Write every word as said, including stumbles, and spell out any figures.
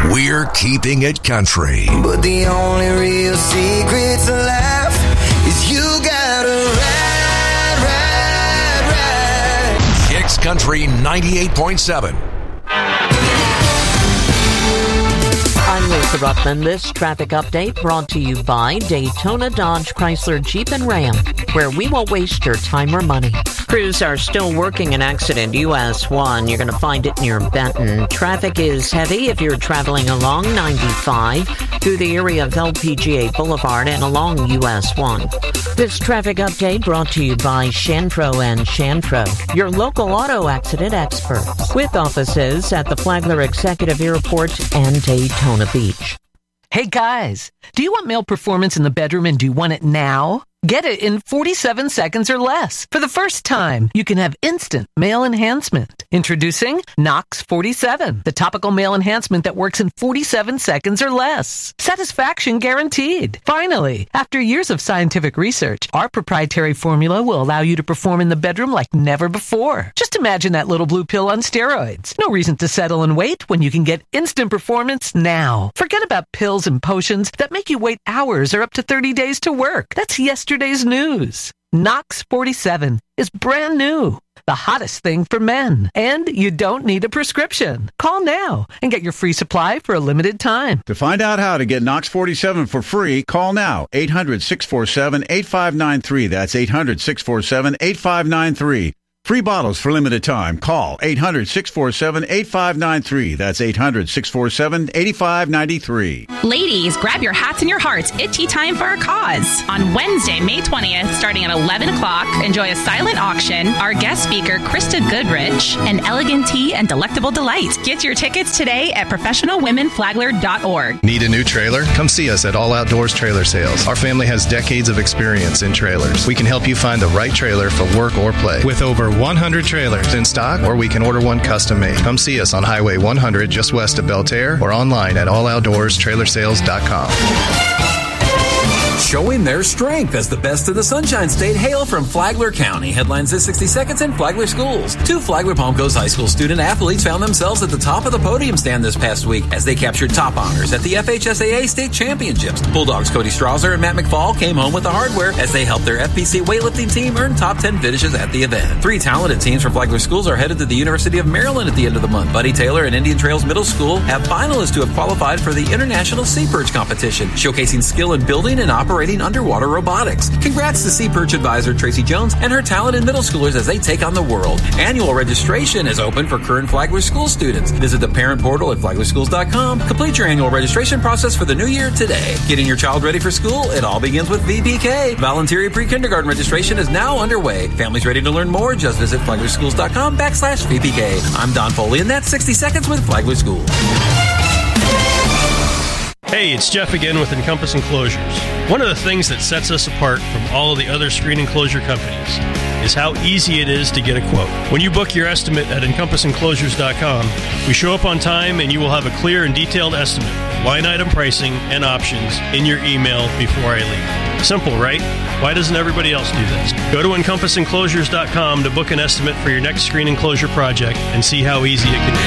We're keeping it country. But the only real secret to life is you gotta ride, ride, ride. Kicks Country ninety-eight point seven. I'm Lisa Ruckman. This traffic update brought to you by Daytona Dodge Chrysler Jeep and Ram, where we won't waste your time or money. Crews are still working an accident, U S one. You're going to find it near Benton. Traffic is heavy if you're traveling along ninety-five through the area of L P G A Boulevard and along U S one. This traffic update brought to you by Shanfro and Shanfro, your local auto accident experts, with offices at the Flagler Executive Airport and Daytona Beach. Hey guys, do you want male performance in the bedroom and do you want it now? Get it in forty-seven seconds or less. For the first time, you can have instant male enhancement. Introducing Nox forty-seven, the topical male enhancement that works in forty-seven seconds or less. Satisfaction guaranteed. Finally, after years of scientific research, our proprietary formula will allow you to perform in the bedroom like never before. Just imagine that little blue pill on steroids. No reason to settle and wait when you can get instant performance now. Forget about pills and potions that make you wait hours or up to thirty days to work. That's yesterday's news. Nox forty-seven is brand new. The hottest thing for men. And you don't need a prescription. Call now and get your free supply for a limited time. To find out how to get Nox forty-seven for free, call now. eight hundred, six four seven, eight five nine three. That's eight hundred, six four seven, eight five nine three. Free bottles for limited time. Call eight hundred, six four seven, eight five nine three. That's eight hundred, six four seven, eight five nine three. Ladies, grab your hats and your hearts. It's tea time for a cause. On Wednesday, May twentieth, starting at eleven o'clock, enjoy a silent auction, our guest speaker, Krista Goodrich, an elegant tea and delectable delight. Get your tickets today at professional women flagler dot org. Need a new trailer? Come see us at All Outdoors Trailer Sales. Our family has decades of experience in trailers. We can help you find the right trailer for work or play. With over one hundred trailers in stock, or we can order one custom made. Come see us on Highway one hundred just west of Belterre or online at all outdoors trailer sales dot com. Showing their strength as the best of the Sunshine State hail from Flagler County. Headlines this sixty seconds in Flagler schools. Two Flagler Palm Coast High School student athletes found themselves at the top of the podium stand this past week as they captured top honors at the F H S A A State Championships. Bulldogs Cody Strasser and Matt McFall came home with the hardware as they helped their F P C weightlifting team earn top ten finishes at the event. Three talented teams from Flagler schools are headed to the University of Maryland at the end of the month. Buddy Taylor and Indian Trails Middle School have finalists who have qualified for the International Sea Perch Competition, showcasing skill in building and operating underwater robotics. Congrats to Sea Perch advisor Tracy Jones and her talented middle schoolers as they take on the world. Annual registration is open for current Flagler school students. Visit the parent portal at flagler schools dot com. Complete your annual registration process for the new year today. Getting your child ready for school? It all begins with V P K. Voluntary pre-kindergarten registration is now underway. Families ready to learn more? Just visit flagler schools dot com backslash V P K. I'm Don Foley, and that's sixty seconds with Flagler School. Hey, it's Jeff again with Encompass Enclosures. One of the things that sets us apart from all of the other screen enclosure companies is how easy it is to get a quote. When you book your estimate at encompass enclosures dot com, we show up on time and you will have a clear and detailed estimate, line item pricing, and options in your email before I leave. Simple, right? Why doesn't everybody else do this? Go to encompass enclosures dot com to book an estimate for your next screen enclosure project and see how easy it can be.